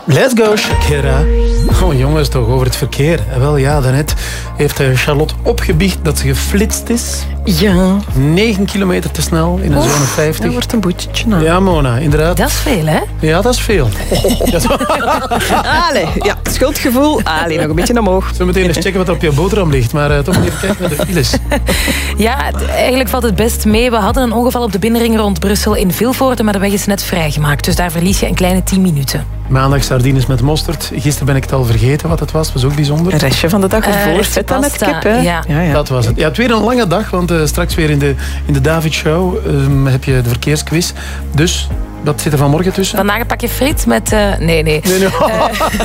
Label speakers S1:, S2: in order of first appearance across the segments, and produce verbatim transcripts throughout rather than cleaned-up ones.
S1: Let's go, Shakira. Oh jongens, toch over het verkeer. Wel ja, daarnet heeft Charlotte opgebiecht dat ze geflitst is.
S2: Ja.
S1: negen kilometer te snel in een
S2: Oef,
S1: zone vijftig.
S2: Dat wordt een boetje. Nou.
S1: Ja, Mona, inderdaad.
S2: Dat is veel, hè?
S1: Ja, dat is veel.
S2: Allee, ja, schuldgevoel. Allee, nog een beetje omhoog.
S1: Zo meteen eens checken wat er op je boterham ligt. Maar uh, toch even kijken naar de files.
S3: Ja, het, eigenlijk valt het best mee. We hadden een ongeval op de binnenring rond Brussel in Vilvoorde, maar de weg is net vrijgemaakt. Dus daar verlies je een kleine tien minuten.
S1: Maandag sardines met mosterd. Gisteren ben ik het al vergeten wat het was. Was ook bijzonder.
S2: Een restje van de dag ervoor.
S3: Uh,
S2: Feta met
S3: pasta,
S2: kip, hè?
S3: ja.
S2: Ja, ja.
S1: Dat was het. Ja, het weer een lange dag, want uh, straks weer in de, in de David Show um, heb je de verkeersquiz. Dus, wat zit er vanmorgen tussen?
S3: Vandaag een pakje friet met... Uh, nee, nee.
S1: Nee, nee.
S3: Uh,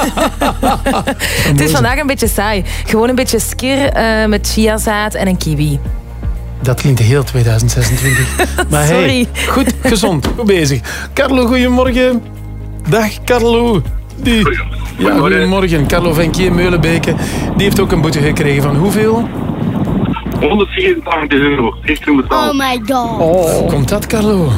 S3: het is vandaag een beetje saai. Gewoon een beetje skir uh, met chiazaad en een kiwi.
S1: Dat klinkt heel tweeduizend zesentwintig. Maar
S3: Sorry.
S1: Hey, goed, gezond, goed bezig. Carlo, goedemorgen. Dag, Carlo. Die... Ja, goedemorgen. Carlo Venkier, Meulenbeke. Die heeft ook een boete gekregen van hoeveel?
S4: honderdvierentachtig euro. Gisteren betaald.
S5: Oh my god.
S1: Oh. Hoe komt dat, Carlo?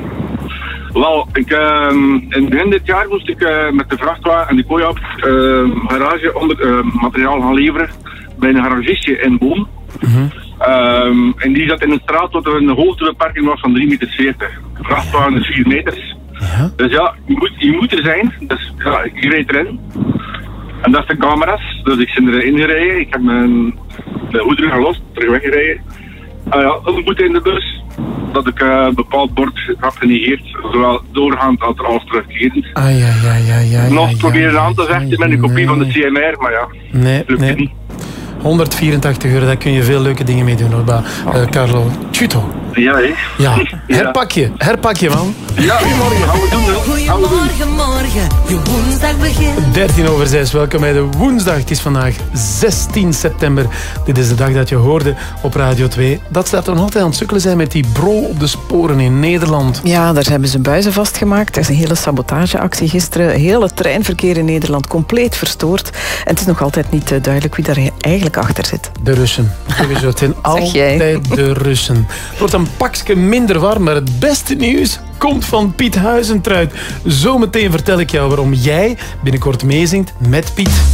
S4: Wel, ik, uh, in begin dit jaar moest ik uh, met de vrachtwagen en de kooi op uh, garage onder uh, materiaal gaan leveren bij een garagistje in Boom.
S1: Mm-hmm.
S4: Um, en die zat in een straat waar er een hoogtebeperking was van drie meter veertig. De vrachtwagen is vier meters.
S1: Ja.
S4: Dus ja, je moet, je moet er zijn. Dus ja, ik reed erin. En dat is de camera's. Dus ik ben erin gereden. Ik heb mijn de hoeder gelost, terug weggereden. Uh, ja, we moeten in de bus. Dat ik uh, een bepaald bord heb genegeerd. Zowel doorgaand als als terugkerend.
S1: Ah, ja, ja, ja, ja.
S4: Nog
S1: ja,
S4: proberen
S1: ja,
S4: aan te vechten
S1: ja,
S4: met een kopie
S1: nee.
S4: van de C M R, maar ja.
S1: Nee,
S4: lukt
S1: nee.
S4: niet.
S1: honderdvierentachtig euro, daar kun je veel leuke dingen mee doen, hoor. Uh, Carlo. Chuto.
S4: Ja, hè?
S1: Ja, herpak je. Herpak je, man.
S4: Ja, goedemorgen. Gaan we doen, hè? Gaan we doen.
S6: Goedemorgen, morgen, je woensdag begint.
S1: dertien over zes, welkom bij de woensdag. Het is vandaag zestien september. Dit is de dag dat je hoorde op Radio twee. Dat staat er nog altijd aan het sukkelen zijn met die bro op de sporen in Nederland.
S2: Ja, daar hebben ze buizen vastgemaakt. Er is een hele sabotageactie gisteren. Hele treinverkeer in Nederland compleet verstoord. En het is nog altijd niet duidelijk wie daar eigenlijk achter zit.
S1: De Russen. Sowieso, het zijn altijd de Russen. Het wordt een pakje minder warm, maar het beste nieuws komt van Piet Huizentruid. Zometeen vertel ik jou waarom jij binnenkort meezingt met Piet.